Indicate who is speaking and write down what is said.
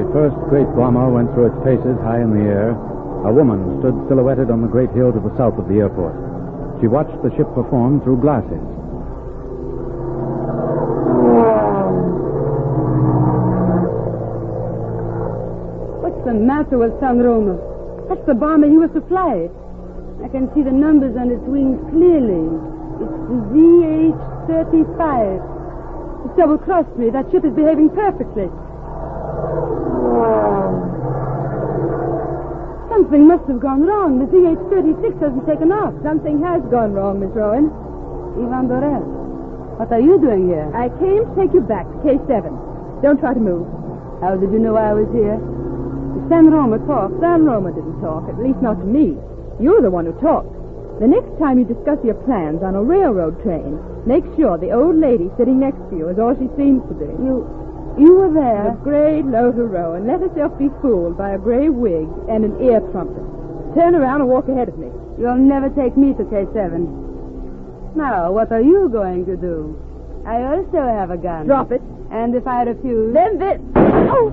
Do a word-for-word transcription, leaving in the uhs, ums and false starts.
Speaker 1: first great bomber went through its paces high in the air, a woman stood silhouetted on the great hill to the south of the airport. She watched the ship perform through glasses.
Speaker 2: What's the matter with San Roma? That's the bomber he was to fly. I can see the numbers on its wings clearly. It's the Z H thirty-five. It's double-crossed me. That ship is behaving perfectly. Something must have gone wrong. The Z H thirty-six hasn't taken off. Something has gone wrong, Miss Rowan. Ivan Dorel, what are you doing here? I came to take you back to K seven. Don't try to move. How did you know I was here? If San Roma talked, San Roma didn't talk, at least not to me. You're the one who talked. The next time you discuss your plans on a railroad train, make sure the old lady sitting next to you is all she seems to be. You you were there? The great Lothar Rowan let herself be fooled by a gray wig and an ear trumpet. Turn around and walk ahead of me. You'll never take me to K seven. Now, what are you going to do? I also have a gun. Drop it. And if I refuse... Then this... Oh!